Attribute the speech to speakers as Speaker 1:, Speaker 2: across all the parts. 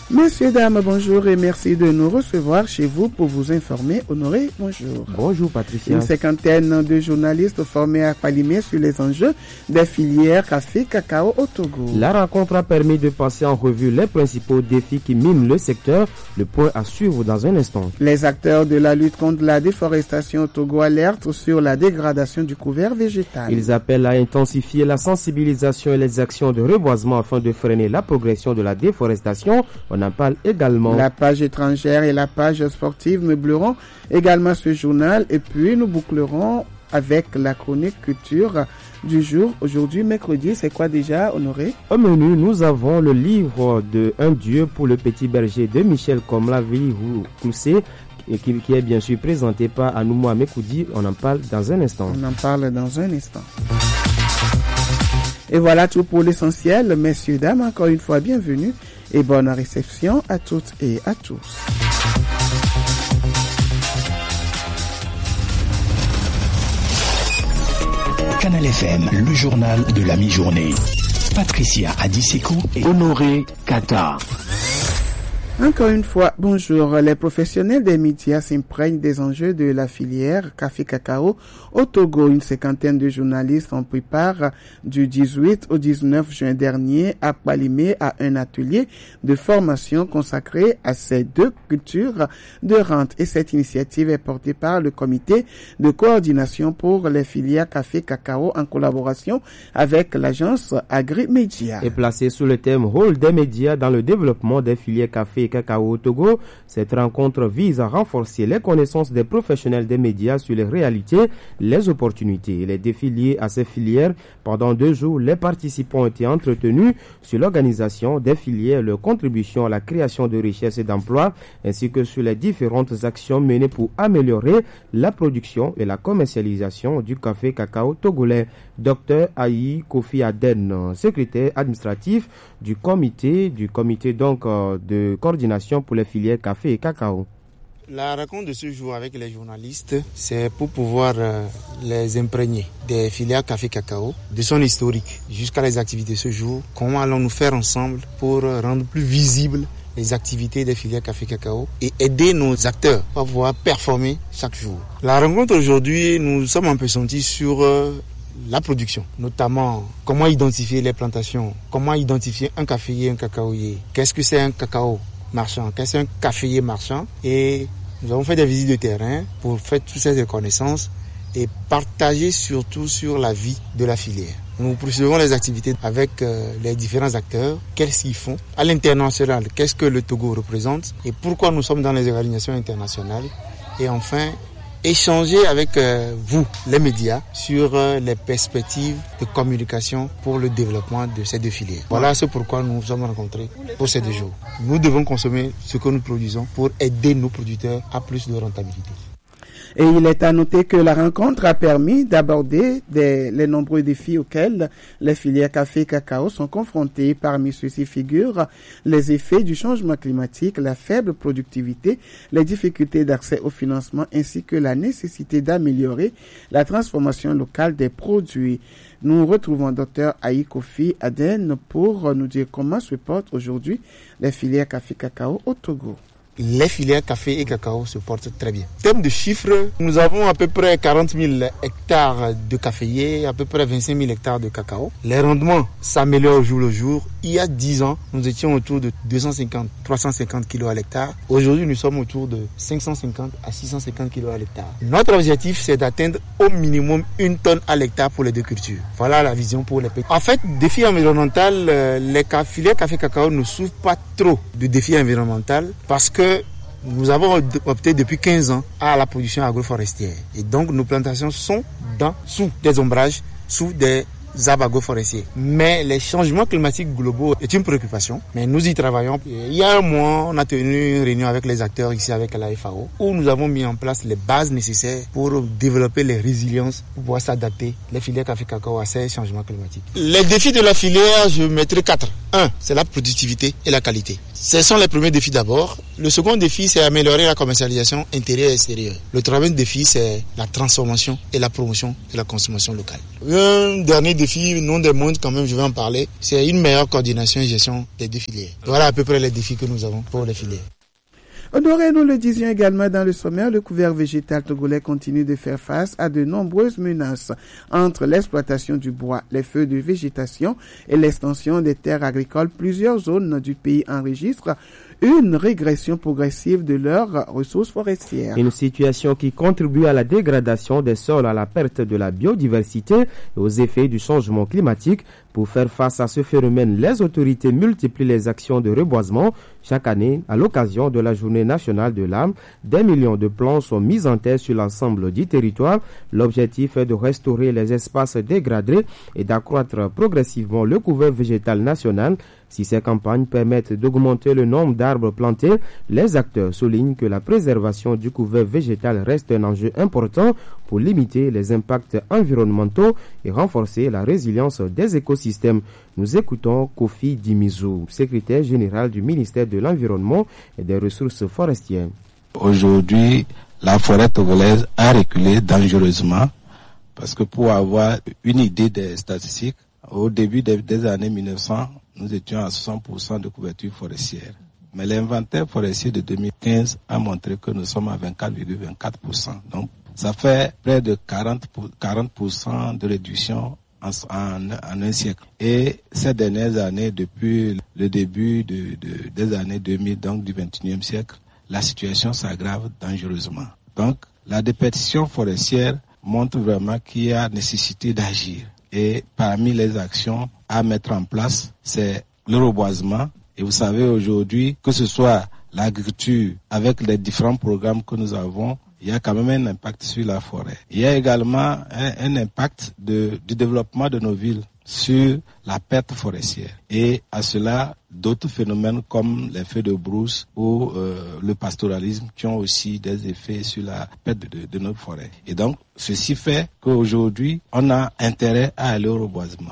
Speaker 1: Messieurs, dames, bonjour et merci de nous recevoir chez vous pour vous informer. Honoré, bonjour.
Speaker 2: Bonjour Patricia.
Speaker 1: Une cinquantaine de journalistes formés à Palimé sur les enjeux des filières café, cacao au Togo.
Speaker 2: La rencontre a permis de passer en revue les principaux défis qui minent le secteur. Le point à suivre dans un instant.
Speaker 1: Les acteurs de la lutte contre la déforestation au Togo alertent sur la dégradation du couvert végétal.
Speaker 2: Ils appellent à intensifier la sensibilisation et les actions de reboisement afin de freiner la progression de la déforestation. On en parle également.
Speaker 1: La page étrangère et la page sportive meubleront également ce journal et puis nous bouclerons avec la chronique culture du jour. Aujourd'hui, mercredi, c'est quoi déjà, Honoré?
Speaker 2: Au menu, nous avons le livre de Un Dieu pour le petit berger de Michel Komla-Koussé qui est bien sûr présenté par Anoumou Amekoudi. On en parle dans un instant. Et voilà tout pour l'essentiel. Messieurs, dames, encore une fois, bienvenue et bonne réception à toutes et à tous.
Speaker 3: Canal FM, le journal de la mi-journée. Patricia Adiseko et Honoré Kata.
Speaker 1: Encore une fois, bonjour. Les professionnels des médias s'imprègnent des enjeux de la filière café-cacao au Togo. Une cinquantaine de journalistes ont pris part du 18 au 19 juin dernier à Palimé à un atelier de formation consacré à ces deux cultures de rente. Et cette initiative est portée par le comité de coordination pour les filières café-cacao en collaboration avec l'agence Agri-Média.
Speaker 2: Et placée sous le thème rôle des médias dans le développement des filières café et cacao au Togo, cette rencontre vise à renforcer les connaissances des professionnels des médias sur les réalités, les opportunités et les défis liés à ces filières. Pendant 2 jours, les participants ont été entretenus sur l'organisation des filières, leur contribution à la création de richesses et d'emplois, ainsi que sur les différentes actions menées pour améliorer la production et la commercialisation du café cacao togolais. Dr Ayi Kofi Aden, secrétaire administratif du comité donc de coordination pour les filières café et cacao.
Speaker 4: La rencontre de ce jour avec les journalistes, c'est pour pouvoir les imprégner des filières café-cacao, de son historique jusqu'à les activités de ce jour. Comment allons-nous faire ensemble pour rendre plus visibles les activités des filières café-cacao et aider nos acteurs à pouvoir performer chaque jour. La rencontre aujourd'hui, nous sommes un peu sentis sur la production, notamment comment identifier les plantations, comment identifier un caféier, un cacaoyer, qu'est-ce que c'est un cacao marchand, qu'est-ce que c'est un caféier marchand. Et nous avons fait des visites de terrain pour faire toutes ces connaissances et partager surtout sur la vie de la filière. Nous poursuivons les activités avec les différents acteurs, qu'est-ce qu'ils font à l'international, qu'est-ce que le Togo représente et pourquoi nous sommes dans les organisations internationales. Et enfin, échanger avec vous, les médias, sur les perspectives de communication pour le développement de ces deux filières. Voilà ce pourquoi nous nous sommes rencontrés pour ces 2 jours. Nous devons consommer ce que nous produisons pour aider nos producteurs à plus de rentabilité.
Speaker 1: Et il est à noter que la rencontre a permis d'aborder les nombreux défis auxquels les filières café et cacao sont confrontées. Parmi ceux-ci figurent les effets du changement climatique, la faible productivité, les difficultés d'accès au financement ainsi que la nécessité d'améliorer la transformation locale des produits. Nous retrouvons Dr Ayi Kofi Aden pour nous dire comment se portent aujourd'hui les filières café et cacao au Togo.
Speaker 4: Les filières café et cacao se portent très bien. En termes de chiffres, nous avons à peu près 40 000 hectares de caféiers, à peu près 25 000 hectares de cacao. Les rendements s'améliorent au jour le jour. Il y a 10 ans, nous étions autour de 250-350 kg à l'hectare. Aujourd'hui, nous sommes autour de 550 à 650 kg à l'hectare. Notre objectif, c'est d'atteindre au minimum 1 tonne à l'hectare pour les 2 cultures. Voilà la vision pour les pays. En fait, défi environnemental, les filières café-cacao ne souffrent pas trop de défis environnementaux parce que nous avons opté depuis 15 ans à la production agroforestière. Et donc nos plantations sont sous des ombrages, sous des arbres agroforestiers. Mais les changements climatiques globaux est une préoccupation. Mais nous y travaillons. Il y a un mois, on a tenu une réunion avec les acteurs ici avec la FAO où nous avons mis en place les bases nécessaires pour développer les résiliences pour pouvoir s'adapter les filières café-cacao à ces changements climatiques. Les défis de la filière, je mettrai 4. Un, c'est la productivité et la qualité. Ce sont les premiers défis d'abord. Le second défi, c'est améliorer la commercialisation intérieure et extérieure. Le troisième défi, c'est la transformation et la promotion de la consommation locale. Un dernier défi, non des moindres quand même, je vais en parler, c'est une meilleure coordination et gestion des deux filières. Voilà à peu près les défis que nous avons pour les filières.
Speaker 1: Honoré, nous le disions également dans le sommaire, le couvert végétal togolais continue de faire face à de nombreuses menaces entre l'exploitation du bois, les feux de végétation et l'extension des terres agricoles. Plusieurs zones du pays enregistrent une régression progressive de leurs ressources forestières.
Speaker 2: Une situation qui contribue à la dégradation des sols, à la perte de la biodiversité et aux effets du changement climatique. Pour faire face à ce phénomène, les autorités multiplient les actions de reboisement. Chaque année, à l'occasion de la Journée nationale de l'arbre, des millions de plants sont mis en terre sur l'ensemble du territoire. L'objectif est de restaurer les espaces dégradés et d'accroître progressivement le couvert végétal national. Si ces campagnes permettent d'augmenter le nombre d'arbres plantés, les acteurs soulignent que la préservation du couvert végétal reste un enjeu important pour limiter les impacts environnementaux et renforcer la résilience des écosystèmes. Nous écoutons Kofi Dimizou, secrétaire général du ministère de l'Environnement et des Ressources forestières.
Speaker 5: Aujourd'hui, la forêt togolaise a reculé dangereusement parce que pour avoir une idée des statistiques, au début des années 1900, nous étions à 60% de couverture forestière. Mais l'inventaire forestier de 2015 a montré que nous sommes à 24,24%. Donc, ça fait près de 40% de réduction en un siècle. Et ces dernières années, depuis le début des années 2000, donc du 21e siècle, la situation s'aggrave dangereusement. Donc, la déperdition forestière montre vraiment qu'il y a nécessité d'agir. Et parmi les actions à mettre en place, c'est le reboisement. Et vous savez aujourd'hui, que ce soit l'agriculture avec les différents programmes que nous avons, il y a quand même un impact sur la forêt. Il y a également un impact du développement de nos villes sur la perte forestière. Et à cela, d'autres phénomènes comme les feux de brousse ou le pastoralisme qui ont aussi des effets sur la perte de notre forêt. Et donc, ceci fait qu'aujourd'hui, on a intérêt à aller au reboisement.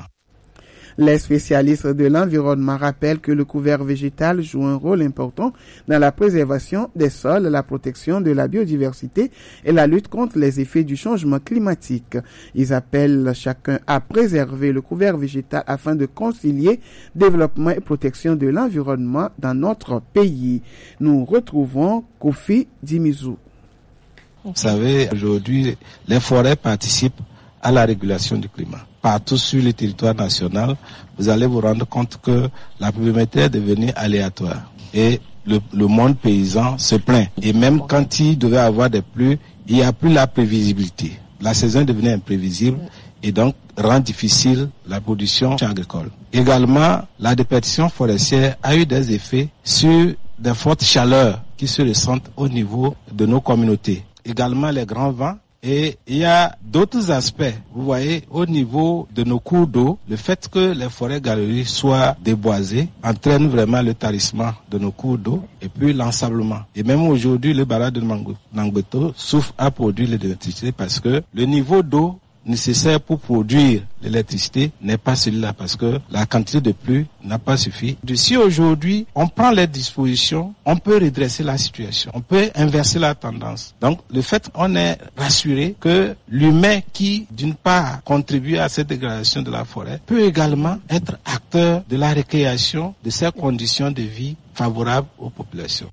Speaker 1: Les spécialistes de l'environnement rappellent que le couvert végétal joue un rôle important dans la préservation des sols, la protection de la biodiversité et la lutte contre les effets du changement climatique. Ils appellent chacun à préserver le couvert végétal afin de concilier développement et protection de l'environnement dans notre pays. Nous retrouvons Kofi Dimizou.
Speaker 5: Vous savez, aujourd'hui, les forêts participent à la régulation du climat. Partout sur le territoire national, vous allez vous rendre compte que la pluviométrie est devenue aléatoire. Et le monde paysan se plaint. Et même quand il devait avoir des pluies, il n'y a plus la prévisibilité. La saison est devenue imprévisible et donc rend difficile la production agricole. Également, la déperdition forestière a eu des effets sur des fortes chaleurs qui se ressentent au niveau de nos communautés. Également, les grands vents. Et il y a d'autres aspects. Vous voyez, au niveau de nos cours d'eau, le fait que les forêts galeries soient déboisées entraîne vraiment le tarissement de nos cours d'eau et puis l'ensablement. Et même aujourd'hui, le barrage de Nangbeto souffre à produire l'électricité parce que le niveau d'eau nécessaire pour produire l'électricité n'est pas celui-là parce que la quantité de pluie n'a pas suffi. Si aujourd'hui on prend les dispositions, on peut redresser la situation, on peut inverser la tendance. Donc le fait qu'on est rassuré que l'humain qui d'une part contribue à cette dégradation de la forêt peut également être acteur de la récréation de ces conditions de vie favorables aux populations.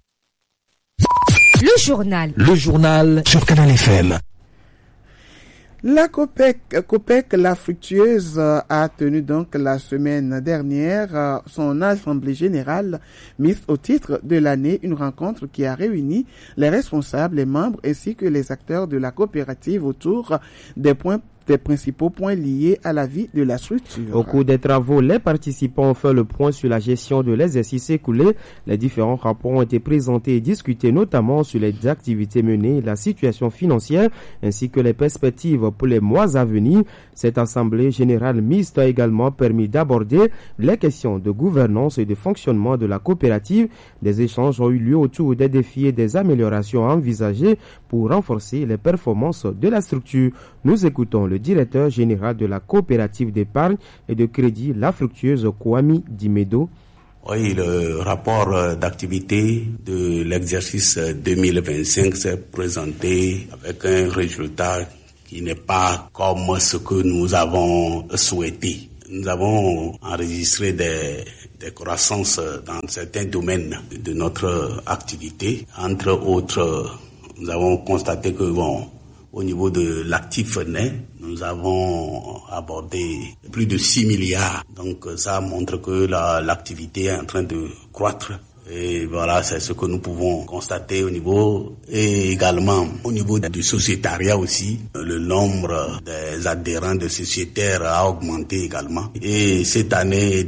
Speaker 3: Le journal sur Canal FM.
Speaker 1: La COPEC, la fructueuse, a tenu donc la semaine dernière son assemblée générale mise au titre de l'année, une rencontre qui a réuni les responsables, les membres ainsi que les acteurs de la coopérative autour des principaux points liés à la vie de la structure.
Speaker 2: Au cours des travaux, les participants ont fait le point sur la gestion de l'exercice écoulé. Les différents rapports ont été présentés et discutés notamment sur les activités menées, la situation financière ainsi que les perspectives pour les mois à venir. Cette assemblée générale mixte a également permis d'aborder les questions de gouvernance et de fonctionnement de la coopérative. Des échanges ont eu lieu autour des défis et des améliorations envisagées pour renforcer les performances de la structure. Nous écoutons le le directeur général de la coopérative d'épargne et de crédit La Fructueuse, Kwame Dimedo.
Speaker 6: Oui, le rapport d'activité de l'exercice 2025 s'est présenté avec un résultat qui n'est pas comme ce que nous avons souhaité. Nous avons enregistré des croissances dans certains domaines de notre activité. Entre autres, nous avons constaté que au niveau de l'actif net, nous avons abordé plus de 6 milliards. Donc ça montre que l'activité est en train de croître. Et voilà, c'est ce que nous pouvons constater au niveau, et également au niveau du sociétariat aussi. Le nombre des adhérents de sociétaires a augmenté également. Et cette année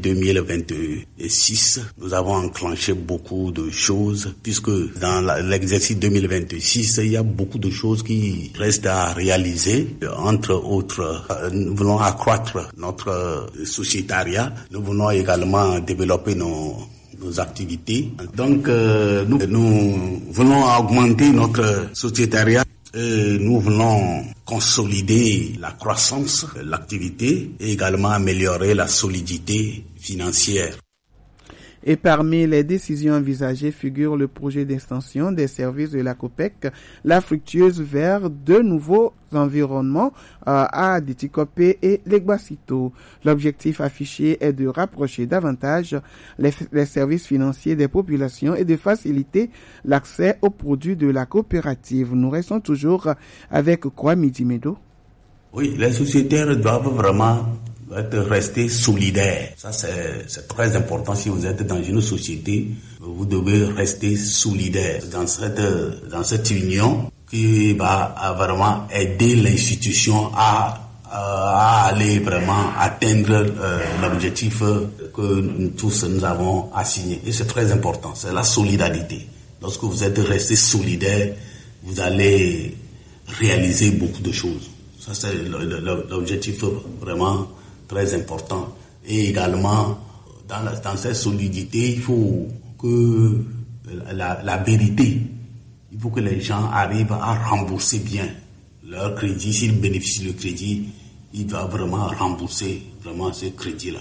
Speaker 6: 2026, nous avons enclenché beaucoup de choses, puisque dans l'exercice 2026, il y a beaucoup de choses qui restent à réaliser. Entre autres, nous voulons accroître notre sociétariat. Nous voulons également développer nos activités. Donc, nous voulons augmenter notre sociétariat. Nous voulons consolider la croissance, l'activité et également améliorer la solidité financière.
Speaker 1: Et parmi les décisions envisagées figure le projet d'extension des services de la COPEC, La Fructueuse, vers de nouveaux environnements à Ditikopé et Legbasito. L'objectif affiché est de rapprocher davantage les services financiers des populations et de faciliter l'accès aux produits de la coopérative. Nous restons toujours avec Kwame Dimedo.
Speaker 6: Oui, les sociétaires doivent vraiment rester solidaires. Ça, c'est très important. Si vous êtes dans une société, vous devez rester solidaire dans cette union qui va vraiment aider l'institution à aller vraiment atteindre l'objectif que nous tous nous avons assigné. Et c'est très important, c'est la solidarité. Lorsque vous êtes resté solidaire, vous allez réaliser beaucoup de choses. Ça, c'est l'objectif vraiment très important. Et également, dans cette solidité, il faut que la vérité, il faut que les gens arrivent à rembourser bien leur crédit. S'ils bénéficient du crédit, ils doivent vraiment rembourser vraiment ce crédit-là.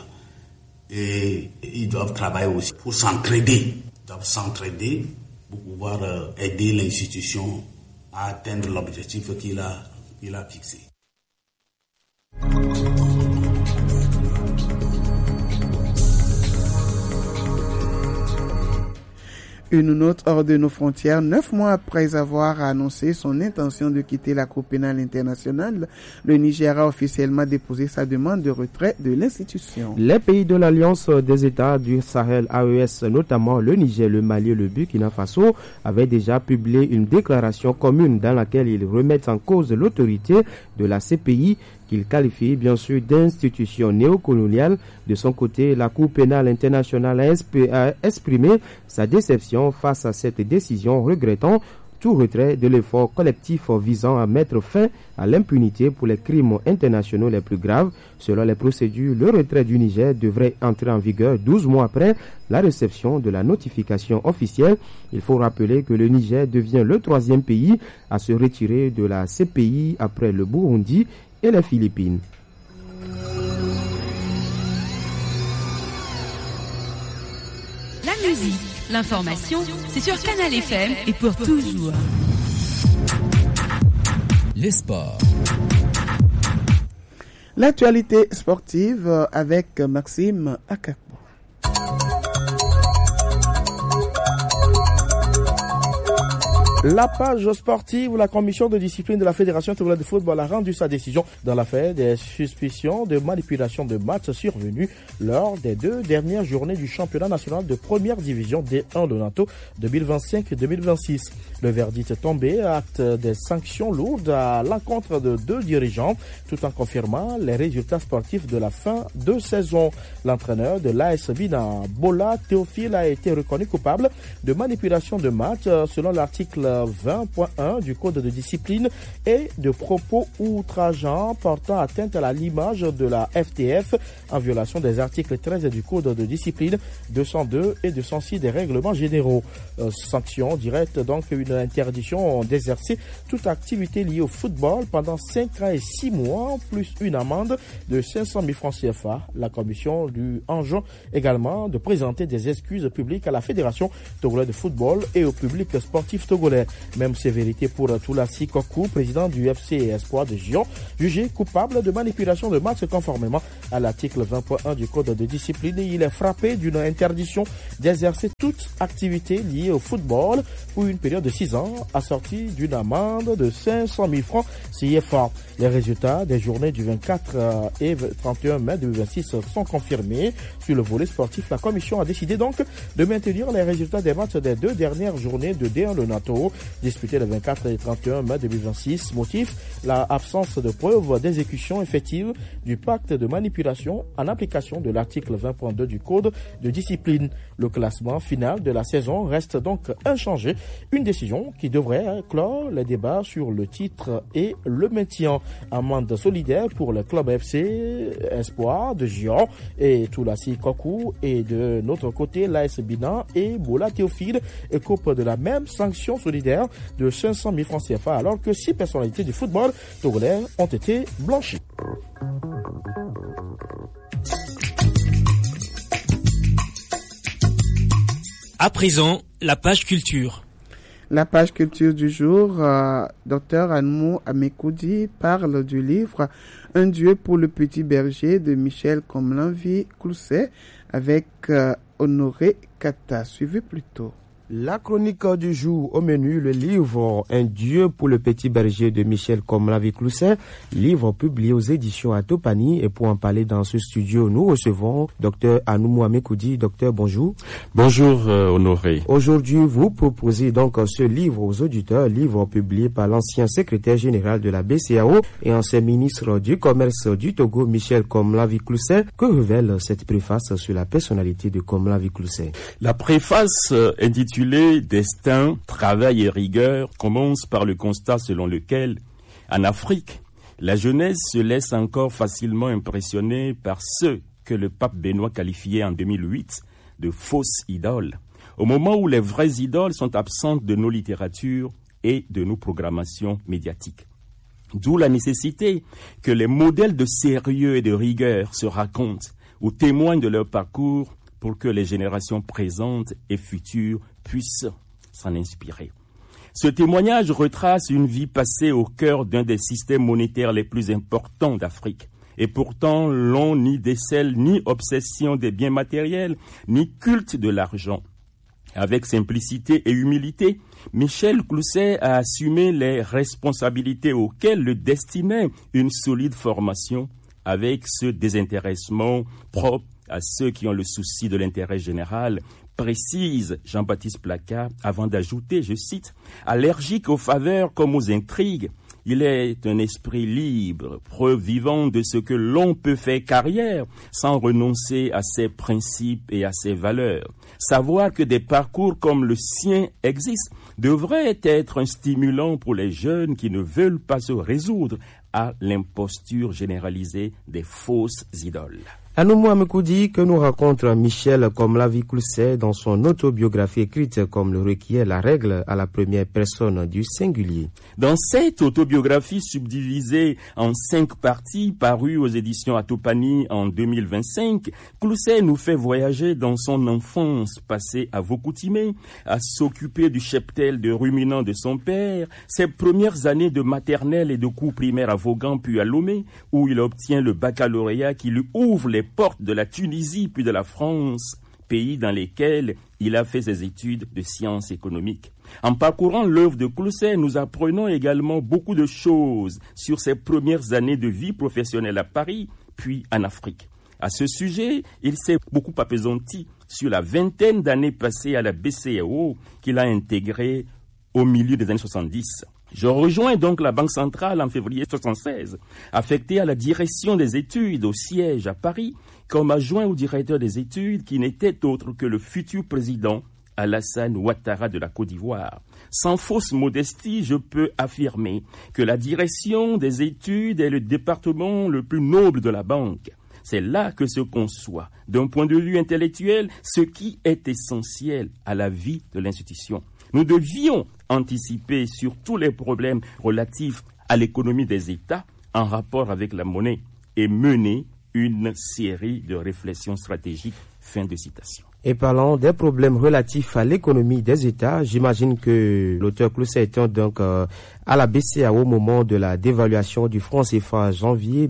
Speaker 6: Et ils doivent travailler aussi pour s'entraider. Ils doivent s'entraider pour pouvoir aider l'institution à atteindre l'objectif qu'il a fixé.
Speaker 1: Une note hors de nos frontières. 9 mois après avoir annoncé son intention de quitter la Cour pénale internationale, le Niger a officiellement déposé sa demande de retrait de l'institution.
Speaker 2: Les pays de l'Alliance des États du Sahel AES, notamment le Niger, le Mali et le Burkina Faso, avaient déjà publié une déclaration commune dans laquelle ils remettent en cause l'autorité de la CPI, qu'il qualifie bien sûr d'institution néocoloniale. De son côté, la Cour pénale internationale a exprimé sa déception face à cette décision, regrettant tout retrait de l'effort collectif visant à mettre fin à l'impunité pour les crimes internationaux les plus graves. Selon les procédures, le retrait du Niger devrait entrer en vigueur 12 mois après la réception de la notification officielle. Il faut rappeler que le Niger devient le 3e pays à se retirer de la CPI après le Burundi et les Philippines.
Speaker 7: La musique, l'information, c'est sur Canal FM et pour toujours.
Speaker 3: Les sports.
Speaker 1: L'actualité sportive avec Maxime Akakbo.
Speaker 8: La page sportive, la commission de discipline de la Fédération togolaise de football a rendu sa décision dans l'affaire des suspicions de manipulation de matchs survenus lors des 2 dernières journées du championnat national de première division D1 de NATO 2025-2026. Le verdict est tombé, acte des sanctions lourdes à l'encontre de 2 dirigeants, tout en confirmant les résultats sportifs de la fin de saison. L'entraîneur de l'AS Bina, Bola Théophile, a été reconnu coupable de manipulation de matchs selon l'article 20.1 du code de discipline et de propos outrageants portant atteinte à l'image de la FTF en violation des articles 13 du code de discipline, 202 et 206 des règlements généraux. Sanction directe, donc une interdiction d'exercer toute activité liée au football pendant 5 ans et 6 mois, plus une amende de 500 000 francs CFA. La commission lui enjoint également de présenter des excuses publiques à la Fédération togolaise de football et au public sportif togolais. Même sévérité pour Toulassi Kokou, président du FC Espoir de Gion, jugé coupable de manipulation de match conformément à l'article 20.1 du Code de discipline. Il est frappé d'une interdiction d'exercer toute activité liée au football pour une période de 6 ans, assortie d'une amende de 500 000 francs CFA. Les résultats des journées du 24 et 31 mai 2026 sont confirmés. Sur le volet sportif, la commission a décidé donc de maintenir les résultats des matchs des 2 dernières journées de D1 le NATO, disputées le 24 et 31 mai 2026. Motif, la absence de preuves d'exécution effective du pacte de manipulation en application de l'article 20.2 du Code de discipline. Le classement final de la saison reste donc inchangé. Une décision qui devrait clore les débats sur le titre et le maintien. Amende solidaire pour le club FC Espoir de Gion et Toulassi Kokou, et de notre côté l'AS Bina et Bola Théophile écopent de la même sanction solidaire de 500 000 francs CFA, alors que 6 personnalités du football togolais ont été blanchies.
Speaker 9: À présent, la page culture.
Speaker 1: La page culture du jour, Dr Anou Amekoudi parle du livre Un Dieu pour le petit berger de Michel Komlanvi Clousset avec Honoré Kata. Suivez plutôt.
Speaker 2: La chronique du jour au menu, le livre Un Dieu pour le petit berger de Michel Komlanvi Clousset, livre publié aux éditions Atopani. Et pour en parler dans ce studio, nous recevons Dr Anou Amekoudi. Docteur, bonjour.
Speaker 10: Bonjour Honoré.
Speaker 2: Aujourd'hui, vous proposez donc ce livre aux auditeurs, livre publié par l'ancien secrétaire général de la BCAO et ancien ministre du Commerce du Togo, Michel Komlanvi Clousset. Que révèle cette préface sur la personnalité de Komlanvi Clousset?
Speaker 10: La préface intitulée Destin, travail et rigueur commence par le constat selon lequel, en Afrique, la jeunesse se laisse encore facilement impressionner par ceux que le pape Benoît qualifiait en 2008 de fausses idoles, au moment où les vraies idoles sont absentes de nos littératures et de nos programmations médiatiques. D'où la nécessité que les modèles de sérieux et de rigueur se racontent ou témoignent de leur parcours pour que les générations présentes et futures puissent s'en inspirer. Ce témoignage retrace une vie passée au cœur d'un des systèmes monétaires les plus importants d'Afrique. Et pourtant, l'on n'y décèle ni obsession des biens matériels, ni culte de l'argent. Avec simplicité et humilité, Michel Clousset a assumé les responsabilités auxquelles le destinait une solide formation, avec ce désintéressement propre à ceux qui ont le souci de l'intérêt général, précise Jean-Baptiste Placard avant d'ajouter, je cite, « allergique aux faveurs comme aux intrigues, il est un esprit libre, preuve vivante de ce que l'on peut faire carrière sans renoncer à ses principes et à ses valeurs. Savoir que des parcours comme le sien existent devrait être un stimulant pour les jeunes qui ne veulent pas se résoudre à l'imposture généralisée des fausses idoles. »
Speaker 2: Anou Amekoudi, que nous raconte Michel Komlanvi Clousset dans son autobiographie écrite comme le requiert la règle à la première personne du singulier.
Speaker 10: Dans cette autobiographie subdivisée en 5 parties parue aux éditions Atopani en 2025, Clousset nous fait voyager dans son enfance passée à Vaucoutimé, à s'occuper du cheptel de ruminants de son père, ses premières années de maternelle et de cours primaires à Vaughan puis à Lomé, où il obtient le baccalauréat qui lui ouvre les portes de la Tunisie puis de la France, pays dans lesquels il a fait ses études de sciences économiques. En parcourant l'œuvre de Clousset, nous apprenons également beaucoup de choses sur ses premières années de vie professionnelle à Paris, puis en Afrique. À ce sujet, il s'est beaucoup appesanti sur la vingtaine d'années passées à la BCAO qu'il a intégrée au milieu des années 70. Je rejoins donc la Banque centrale en février 1976, affecté à la direction des études au siège à Paris, comme adjoint au directeur des études qui n'était autre que le futur président Alassane Ouattara de la Côte d'Ivoire. Sans fausse modestie, je peux affirmer que la direction des études est le département le plus noble de la banque. C'est là que se conçoit, d'un point de vue intellectuel, ce qui est essentiel à la vie de l'institution. Nous devions anticiper sur tous les problèmes relatifs à l'économie des États en rapport avec la monnaie et mener une série de réflexions stratégiques. Fin de citation.
Speaker 2: Et parlant des problèmes relatifs à l'économie des États, j'imagine que l'auteur Clousset était donc à la BCEAO au moment de la dévaluation du franc CFA en janvier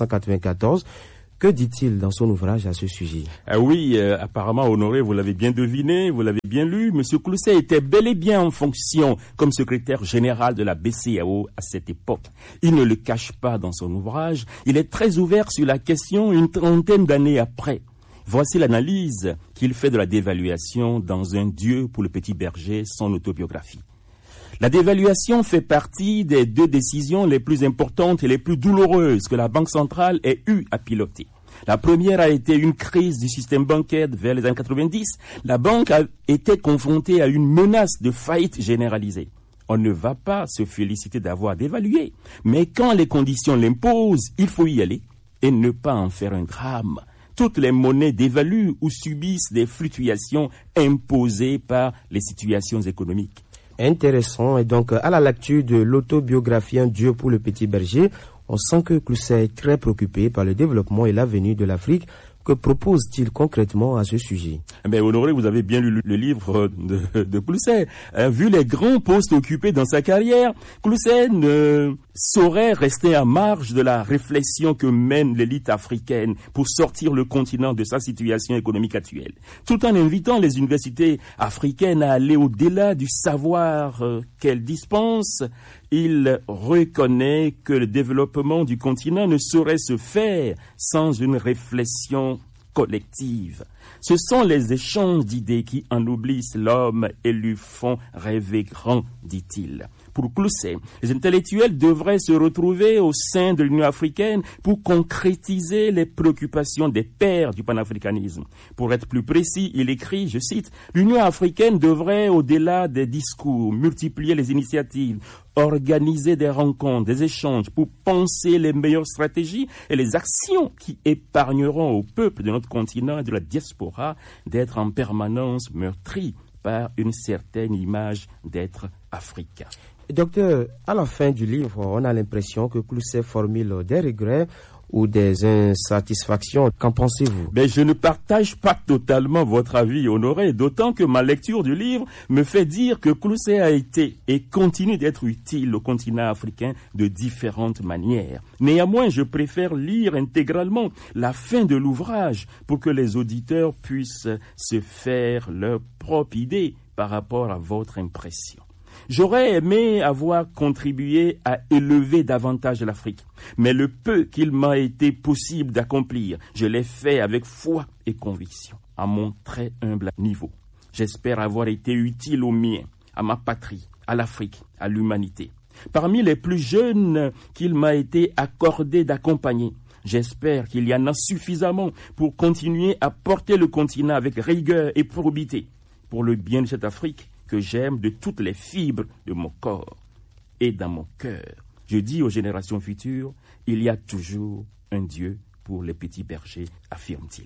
Speaker 2: 1994. Que dit-il dans son ouvrage à ce sujet?
Speaker 10: Oui, apparemment, Honoré, vous l'avez bien deviné, vous l'avez bien lu. Monsieur Clousset était bel et bien en fonction comme secrétaire général de la BCEAO à cette époque. Il ne le cache pas dans son ouvrage. Il est très ouvert sur la question une trentaine d'années après. Voici l'analyse qu'il fait de la dévaluation dans Un Dieu pour le petit berger, son autobiographie. La dévaluation fait partie des 2 décisions les plus importantes et les plus douloureuses que la Banque centrale ait eu à piloter. La première a été une crise du système bancaire vers les années 90. La banque a été confrontée à une menace de faillite généralisée. On ne va pas se féliciter d'avoir dévalué, mais quand les conditions l'imposent, il faut y aller et ne pas en faire un drame. Toutes les monnaies dévaluent ou subissent des fluctuations imposées par les situations économiques.
Speaker 2: Intéressant. Et donc, à la lecture de l'autobiographie Un Dieu pour le petit berger, on sent que Clousset est très préoccupé par le développement et l'avenir de l'Afrique. Que propose-t-il concrètement à ce sujet?
Speaker 10: Honoré, vous avez bien lu le livre de Clousset. Vu les grands postes occupés dans sa carrière, Clousset ne saurait rester à marge de la réflexion que mène l'élite africaine pour sortir le continent de sa situation économique actuelle, tout en invitant les universités africaines à aller au-delà du savoir qu'elles dispensent. Il reconnaît que le développement du continent ne saurait se faire sans une réflexion collective. Ce sont les échanges d'idées qui ennoblissent l'homme et lui font rêver grand, dit-il. Pour Clousset, les intellectuels devraient se retrouver au sein de l'Union africaine pour concrétiser les préoccupations des pères du panafricanisme. Pour être plus précis, il écrit, je cite, « L'Union africaine devrait, au-delà des discours, multiplier les initiatives, organiser des rencontres, des échanges pour penser les meilleures stratégies et les actions qui épargneront au peuple de notre continent et de la diaspora d'être en permanence meurtris par une certaine image d'être africain. »
Speaker 2: Docteur, à la fin du livre, on a l'impression que Clousset formule des regrets ou des insatisfactions. Qu'en pensez-vous?
Speaker 10: Je ne partage pas totalement votre avis, Honoré, d'autant que ma lecture du livre me fait dire que Clousset a été et continue d'être utile au continent africain de différentes manières. Néanmoins, je préfère lire intégralement la fin de l'ouvrage pour que les auditeurs puissent se faire leur propre idée par rapport à votre impression. J'aurais aimé avoir contribué à élever davantage l'Afrique, mais le peu qu'il m'a été possible d'accomplir, je l'ai fait avec foi et conviction, à mon très humble niveau. J'espère avoir été utile aux miens, à ma patrie, à l'Afrique, à l'humanité. Parmi les plus jeunes qu'il m'a été accordé d'accompagner, j'espère qu'il y en a suffisamment pour continuer à porter le continent avec rigueur et probité, pour le bien de cette Afrique que j'aime de toutes les fibres de mon corps et dans mon cœur. Je dis aux générations futures, il y a toujours un Dieu pour les petits bergers, affirme-t-il.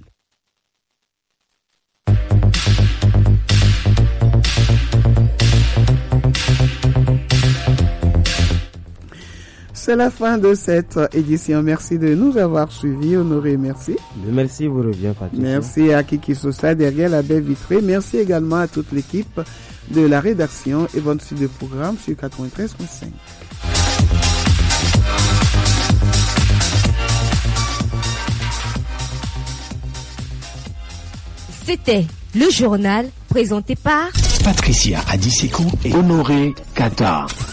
Speaker 1: C'est la fin de cette édition. Merci de nous avoir suivis. Honoré, merci.
Speaker 2: Le merci vous revient, Patricia.
Speaker 1: Merci à Kiki Sosa derrière la baie vitrée. Merci également à toute l'équipe de la rédaction et bonne suite de programme sur 93.5.
Speaker 11: C'était le journal présenté par
Speaker 3: Patricia Adiseko et Honoré Kata.